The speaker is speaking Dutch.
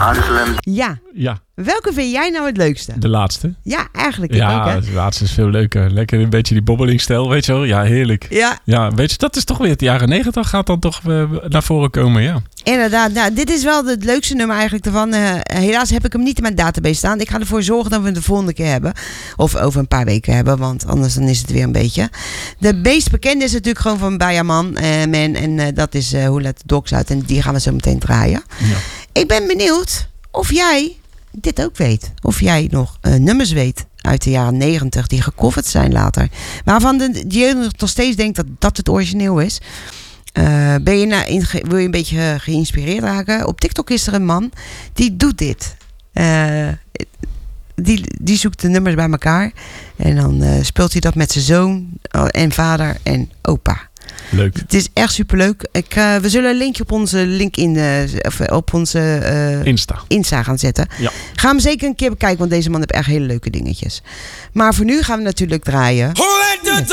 Aangeslemd. Ja. Ja, Welke vind jij nou het leukste? de laatste. Ja, eigenlijk ik ook, Ja, hè? de laatste is veel leuker. Lekker een beetje die bobbelingstijl, weet je wel. Ja, heerlijk. Ja, Ja, weet je, dat is toch weer het jaren 90 gaat dan toch naar voren komen, ja. inderdaad. Nou, dit is wel het leukste nummer eigenlijk ervan. Helaas heb ik hem niet in mijn database staan. Ik ga ervoor zorgen dat we hem de volgende keer hebben. Of over een paar weken hebben, want anders dan is het weer een beetje. De meest bekende is natuurlijk gewoon van Bayaman Man. En dat is Who Let The Dogs Out. En die gaan we zo meteen draaien. Ja. Ik ben benieuwd of jij dit ook weet. Of jij nog nummers weet uit de jaren 90 die gecoverd zijn later. Waarvan de jeugd nog steeds denkt dat dat het origineel is. Wil je een beetje geïnspireerd raken? Op TikTok is er een man die doet dit. Die zoekt de nummers bij elkaar. En dan speelt hij dat met zijn zoon en vader en opa. Leuk. Het is echt superleuk. We zullen een linkje op onze op onze Insta gaan zetten. Ja. Ga hem zeker een keer bekijken, want deze man heeft echt hele leuke dingetjes. Maar voor nu gaan we natuurlijk draaien.